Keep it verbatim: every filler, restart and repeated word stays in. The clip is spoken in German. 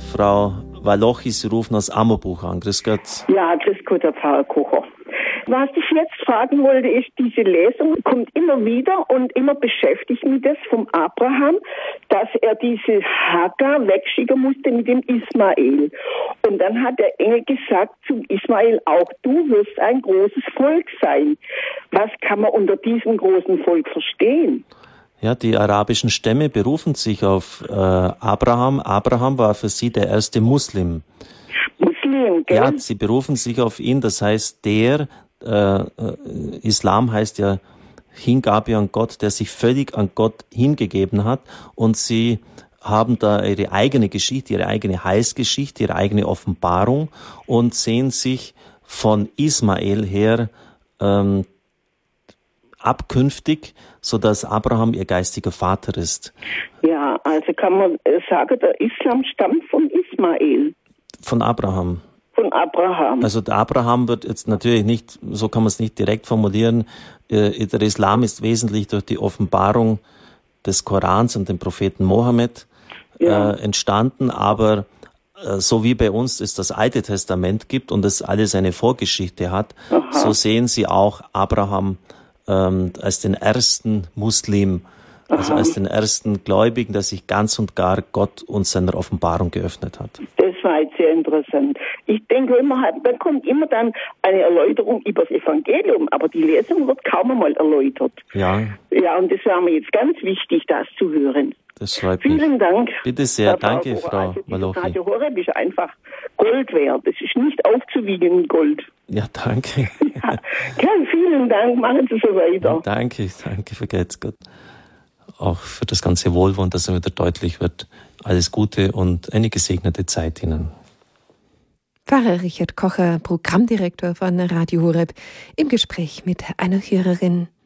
Frau Walochi, Sie rufen aus Ammerbuch an. Grüß Gott. Ja, grüß Gott, Herr Pfarrer Kocher. Was ich jetzt fragen wollte, ist, diese Lesung kommt immer wieder und immer beschäftigt mich das vom Abraham, dass er diese Hagar wegschicken musste mit dem Ismael. Und dann hat der Engel gesagt zum Ismael, auch du wirst ein großes Volk sein. Was kann man unter diesem großen Volk verstehen? Ja, die arabischen Stämme berufen sich auf äh, Abraham. Abraham war für sie der erste Muslim. Muslim, gell? Ja, sie berufen sich auf ihn, das heißt, der, äh, Islam heißt ja Hingabe an Gott, der sich völlig an Gott hingegeben hat, und sie haben da ihre eigene Geschichte, ihre eigene Heilsgeschichte, ihre eigene Offenbarung und sehen sich von Ismael her ähm, abkünftig, so dass Abraham ihr geistiger Vater ist. Ja, also kann man sagen, der Islam stammt von Ismael. Von Abraham. Von Abraham. Also der Abraham wird jetzt natürlich nicht, so kann man es nicht direkt formulieren, äh, der Islam ist wesentlich durch die Offenbarung des Korans und dem Propheten Mohammed ja. äh, entstanden, aber äh, so wie bei uns es das Alte Testament gibt und es alles eine Vorgeschichte hat, Aha. so sehen sie auch Abraham ähm, als den ersten Muslim, also Aha. als den ersten Gläubigen, der sich ganz und gar Gott und seiner Offenbarung geöffnet hat. Das war jetzt sehr interessant. Ich denke immer, da kommt immer dann eine Erläuterung über das Evangelium, aber die Lesung wird kaum einmal erläutert. Ja. Ja, und das war mir jetzt ganz wichtig, das zu hören. Das freut mich. Vielen Dank. Bitte sehr, danke, Frau Walochi. Radio Horeb ist einfach Gold wert. Das ist nicht aufzuwiegen Gold. Ja, danke. Ja, okay, vielen Dank. Machen Sie so weiter. Ja, danke, danke, vergelt's Gott. Auch für das ganze Wohlwollen, dass er wieder deutlich wird. Alles Gute und eine gesegnete Zeit Ihnen. Pfarrer Richard Kocher, Programmdirektor von Radio Horeb, im Gespräch mit einer Hörerin.